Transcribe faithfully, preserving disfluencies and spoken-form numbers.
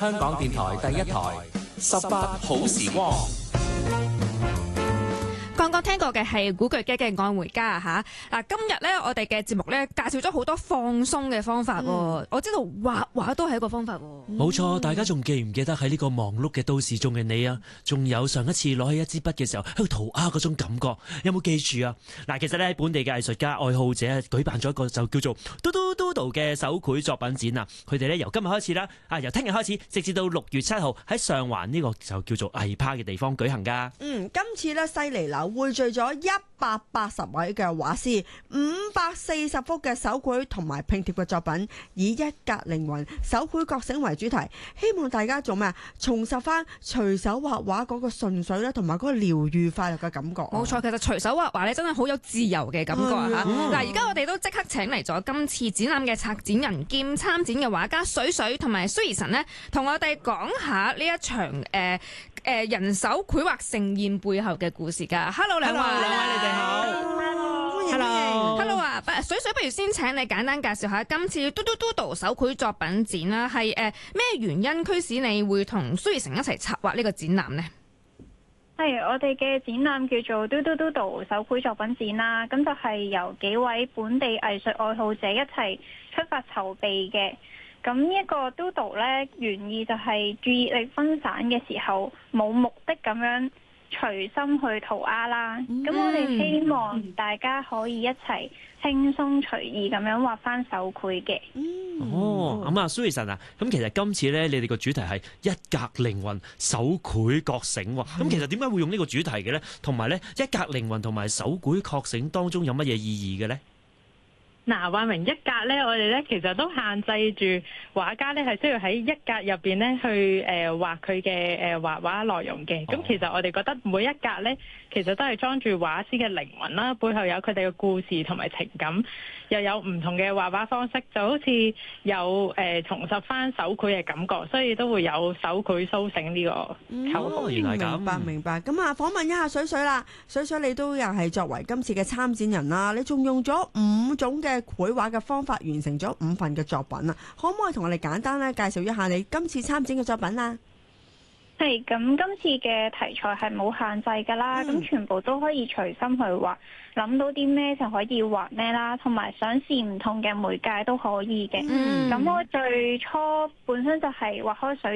香港電台第一台十八好時光。 剛剛聽過嘅係古巨基嘅《愛回家》啊嚇！嗱，今日咧我哋嘅節目咧介紹咗好多放鬆嘅方法喎。嗯、我知道畫畫都係一個方法喎。 冇錯，大家仲記唔記得喺呢個忙碌嘅都市中嘅你啊？仲有上一次攞起一支筆嘅時候喺度塗鴉嗰種感覺，有冇記住啊？嗱，其實咧喺本地嘅藝術家愛好者舉辦咗一個就叫做嘟嘟嘟嘟嘅手繪作品展啊！佢哋咧由今日開始啦，啊由聽日開始，直至到六月七號喺上環呢個就叫做藝趴嘅地方舉行㗎。 嗯，今次咧犀利啦！匯聚咗一百八十位嘅畫師，五百四十幅嘅手繪同埋拼貼嘅作品，以一格靈魂手繪覺醒為主題，希望大家做咩啊？重拾翻隨手畫畫嗰個純粹咧，同埋嗰個療愈快樂嘅感覺。 冇錯，其實隨手畫畫咧真係好有自由嘅感覺啊！嚇、嗯，嗱，而家我哋都即刻請嚟咗今次展覽嘅策展人兼參展嘅畫家水水同埋蘇怡晨呢，同我哋講下呢一場誒。呃誒人手繪畫盛宴背後嘅故事㗎。Hello 兩位，兩位你哋好。 Hello，Hello 啊！水水，不如先請你簡單介紹下今次嘟嘟嘟嘟手繪作品展啦。係誒咩原因驅使你會同蘇怡晨一齊策劃呢個展覽呢？ 係我哋嘅展覽叫做嘟嘟嘟嘟手繪作品展啦。咁就係由幾位本地藝術愛好者一齊出發籌備嘅。咁呢一個 Doodle 咧，原意就係注意力分散嘅時候，冇目的咁樣隨心去塗鴉啦。咁、嗯、我哋希望大家可以一齊輕鬆隨意咁樣畫翻手繪嘅。 嗯、哦，咁啊，蘇怡晨啊，咁其實今次咧，你哋個主題係一格靈魂手繪覺醒喎。咁、嗯、其實點解會用呢個主題嘅咧？同埋咧，一格靈魂同埋手繪覺醒當中有乜嘢意義嘅咧？ 嗱，話明一格咧，我哋咧其實都限制住畫家咧係需要喺一格入邊咧去誒、呃、畫佢嘅誒畫畫內容嘅。咁、哦、其實我哋覺得每一格咧，其實都係裝住畫師嘅靈魂啦，背後有佢哋嘅故事同埋情感，又有唔同嘅畫畫方式，就好似有誒、呃、重拾翻手繪嘅感覺，所以都會有手繪甦醒呢個口號。 原來咁， 明白明白。咁啊，訪問一下水水啦，水水你都又係作為今次嘅參展人啦，你仲用咗五種嘅繪畫嘅方法完成咗五份嘅作品啊，可唔可以同我哋簡單咧介紹一下你今次參展嘅作品啊？ 係，咁今次嘅題材係冇限制噶啦，咁、嗯、全部都可以隨心去畫，諗到啲咩就可以畫咩啦，同埋想試唔同嘅媒介都可以嘅。咁、嗯、我最初本身就係畫開水